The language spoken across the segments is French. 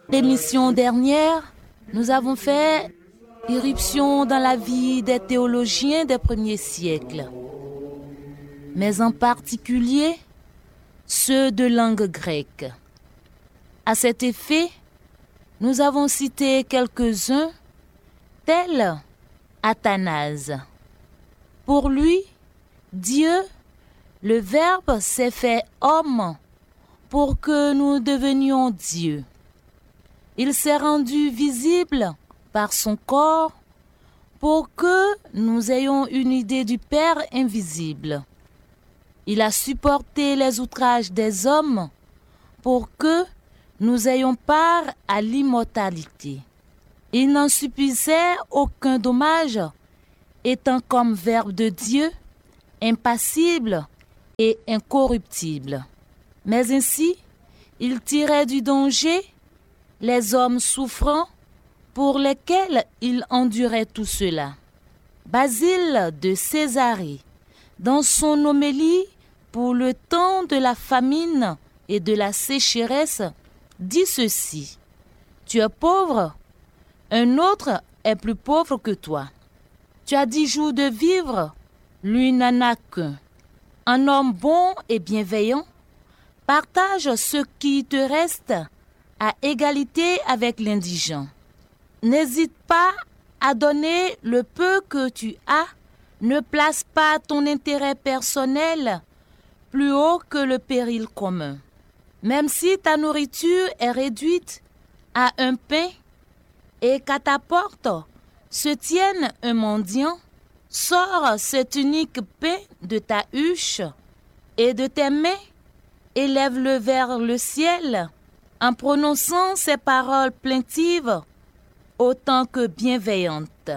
L'émission dernière, nous avons fait irruption dans la vie des théologiens des premiers siècles, mais en particulier ceux de langue grecque. À cet effet, nous avons cité quelques-uns, tels Athanase. Pour lui, Dieu, le Verbe, s'est fait homme pour que nous devenions Dieu. Il s'est rendu visible par son corps pour que nous ayons une idée du Père invisible. Il a supporté les outrages des hommes pour que nous ayons part à l'immortalité. Il n'en subissait aucun dommage, étant comme Verbe de Dieu, impassible et incorruptible. Mais ainsi, il tirait du danger les hommes souffrants pour lesquels il endurait tout cela. Basile de Césarée, dans son homélie pour le temps de la famine et de la sécheresse, dit ceci: Tu es pauvre, un autre est plus pauvre que toi. Tu as 10 jours de vivre, lui n'en a qu'un. Un homme bon et bienveillant partage ce qui te reste à égalité avec l'indigent. N'hésite pas à donner le peu que tu as. Ne place pas ton intérêt personnel plus haut que le péril commun. Même si ta nourriture est réduite à un pain et qu'à ta porte se tienne un mendiant, sors cet unique pain de ta huche et de tes mains, élève-le vers le ciel en prononçant ces paroles plaintives autant que bienveillantes.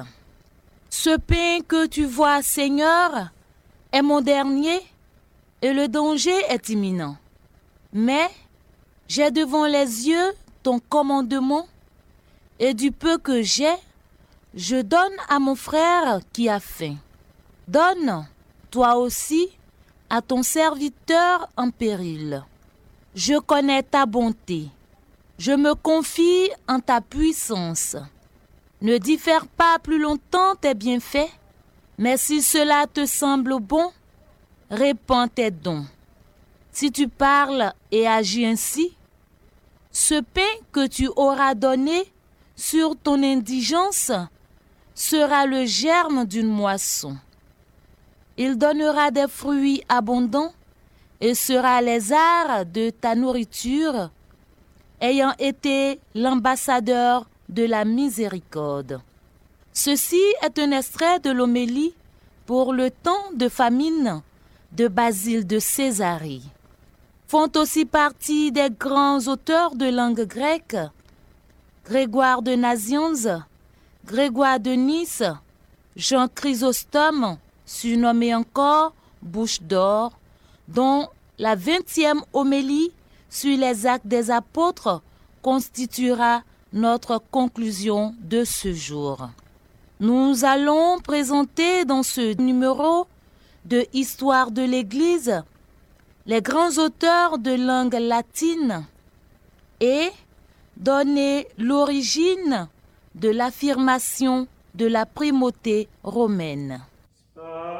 Ce pain que tu vois, Seigneur, est mon dernier et le danger est imminent. Mais j'ai devant les yeux ton commandement et du peu que j'ai, je donne à mon frère qui a faim. Donne, toi aussi, à ton serviteur en péril. Je connais ta bonté. Je me confie en ta puissance. Ne diffère pas plus longtemps tes bienfaits, mais si cela te semble bon, répands tes dons. Si tu parles et agis ainsi, ce pain que tu auras donné sur ton indigence sera le germe d'une moisson. Il donnera des fruits abondants et sera les arts de ta nourriture, ayant été l'ambassadeur de la miséricorde. Ceci est un extrait de l'homélie pour le temps de famine de Basile de Césarée. Font aussi partie des grands auteurs de langue grecque Grégoire de Nazianze, Grégoire de Nice, Jean Chrysostome, surnommé encore Bouche d'or, dont la 20e homélie sur les actes des apôtres constituera notre conclusion de ce jour. Nous allons présenter dans ce numéro de Histoire de l'Église les grands auteurs de langue latine et donner l'origine de l'affirmation de la primauté romaine.